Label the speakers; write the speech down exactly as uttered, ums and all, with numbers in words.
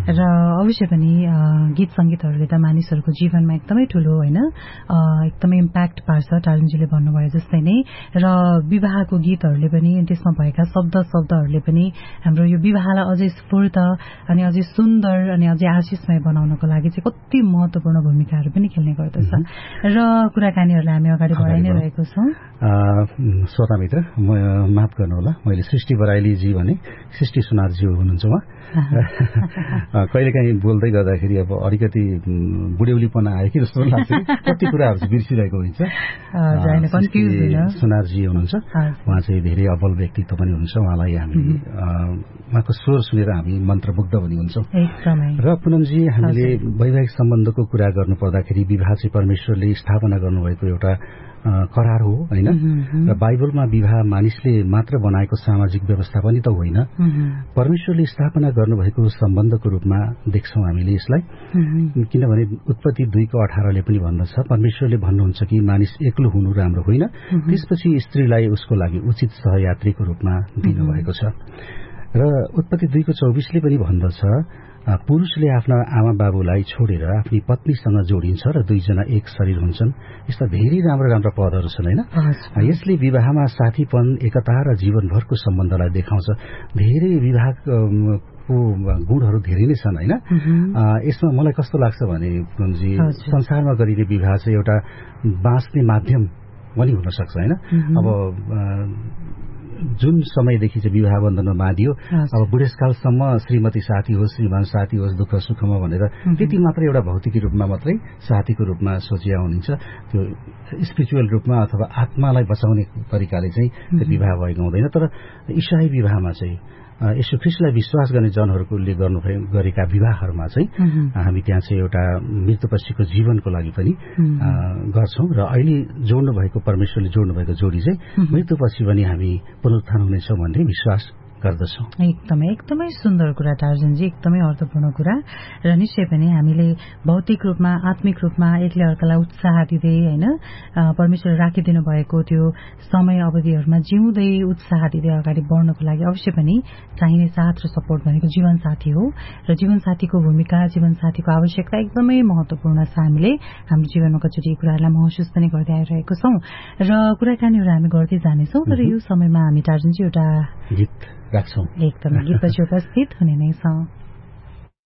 Speaker 1: र अवश्य पनि गीत संगीतहरूले त मानिसहरूको जीवनमा एकदमै ठूलो होइन एकदमै इम्प्याक्ट पार्छ टार्जनजीले भन्नुभयो जस्तै नै र विवाहको गीतहरूले पनि त्यसमा भएका शब्द शब्दहरूले पनि हाम्रो यो विवाहलाई अझै स्फूर्त अनि अझै सुन्दर अनि अझै आशिषमय बनाउनको लागि चाहिँ कति महत्वपूर्ण भूमिकाहरू पनि खेल्ने गर्दछ र कुराकानीहरूलाई हामी अगाडि बढाइ नै रहेको छौँ।
Speaker 2: श्रोता मित्र माफ गर्नुहोला, मैले सृष्टि बराइलीजी भने सृष्टि सुनारजी हुनुहुन्छ उहाँ। कहिलेकाहीँ बोल्दै गर्दाखेरि अब अलिकति बुढ्यौलीपना आयो कि जस्तो लाग्छ, कति कुराहरू चाहिँ बिर्सिरहेको हुन्छ। सुनारजी हुनुहुन्छ, उहाँ चाहिँ धेरै अब्बल व्यक्तित्व पनि हुन्छ। उहाँलाई हामी उहाँको स्वर सुनेर हामी मन्त्रमुग्ध पनि हुन्छौँ। र पुनमजी, हामीले वैवाहिक सम्बन्धको कुरा गर्नु पर्दाखेरि विवाह चाहिँ परमेश्वरले स्थापना गर्नुभएको एउटा करार हो होइन, र बाइबलमा विवाह मानिसले मात्र बनाएको सामाजिक व्यवस्था पनि त होइन, परमेश्वरले स्थापना गर्नुभएको सम्बन्धको रूपमा देख्छौँ हामीले यसलाई। किनभने उत्पत्ति दुईको अठारले पनि भन्दछ, परमेश्वरले भन्नुहुन्छ कि मानिस एक्लो हुनु राम्रो होइन, त्यसपछि स्त्रीलाई उसको लागि उचित सहयात्रीको रूपमा दिनुभएको छ। र उत्पत्ति दुईको चौबिसले पनि भन्दछ, पुरुषले आफ्ना आमा बाबुलाई छोडेर आफ्नी पत्नीसँग जोडिन्छ र दुईजना एक शरीर हुन्छन्। यस्ता धेरै राम्रो राम्रो पदहरू छन् होइन। यसले विवाहमा साथीपन, एकता र जीवनभरको सम्बन्धलाई देखाउँछ। धेरै विवाहको गुणहरू धेरै नै छन् होइन। यसमा मलाई कस्तो लाग्छ भने पुनमजी, संसारमा गरिने विवाह चाहिँ एउटा बाँच्ने माध्यम पनि हुन सक्छ होइन। अब जुन समयदेखि चाहिँ विवाह बन्धनमा बाँधियो, अब बुढेसकालसम्म श्रीमती साथी होस्, श्रीमान साथी होस्, दुःख सुखमा भनेर त्यति मात्र एउटा भौतिकी रूपमा मात्रै साथीको रूपमा सोचिया हुनुहुन्छ। त्यो स्पिरिचुअल रूपमा अथवा आत्मालाई बचाउने तरिकाले चाहिँ त्यो विवाह भएको हुँदैन। तर ईसाई विवाहमा चाहिँ येशू ख्रीष्टलाई विश्वास गर्ने जनहरूले गर्नु गरेका विवाहहरूमा चाहिँ हामी त्यहाँ चाहिँ एउटा मृत्युपछिको जीवनको लागि पनि गर्छौं र अहिले जोड्नु भएको परमेश्वरले जोड्नु भएको जोडी चाहिँ मृत्युपछि पनि हामी पुनरुत्थान हुनेछौँ भन्ने विश्वास गर्दछौं।
Speaker 1: एकदमै एकदमै सुन्दर कुरा टार्जनजी, एकदमै अर्थपूर्ण कुरा र निश्चय पनि हामीले भौतिक रूपमा आत्मिक रूपमा एकले अर्कालाई उत्साह दिँदै होइन परमेश्वरले राखिदिनु भएको त्यो समय अवधिहरूमा जिउँदै उत्साह दिँदै अगाडि बढ्नको लागि अवश्य पनि चाहिने साथ र सपोर्ट भनेको जीवनसाथी हो र जीवनसाथीको भूमिका, जीवनसाथीको आवश्यकता एकदमै महत्वपूर्ण छ। हामीले हाम्रो जीवनमा कतिचोटि कुराहरूलाई महसुस पनि गर्दै आइरहेको छौं र कुराकानीहरू हामी गर्दै जानेछौं। तर यो समयमा हामी टार्जनजी एउटा
Speaker 2: गीत राख्छौं।
Speaker 1: एकदमै गीतपछि उपस्थित हुने नै छौं।